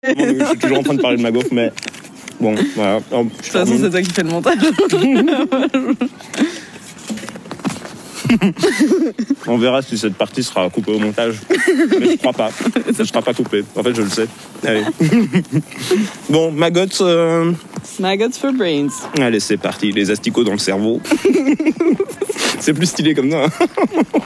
Bon, je suis toujours en train de parler de ma gaufre, mais bon, voilà. Oh, De toute façon, c'est toi qui fais le montage. On verra si cette partie sera coupée au montage. Mais je crois pas. Ça ne sera pas coupé. En fait, je le sais. Allez. Bon, maggots. Maggots for brains. Allez, c'est parti. Les asticots dans le cerveau. C'est plus stylé comme ça.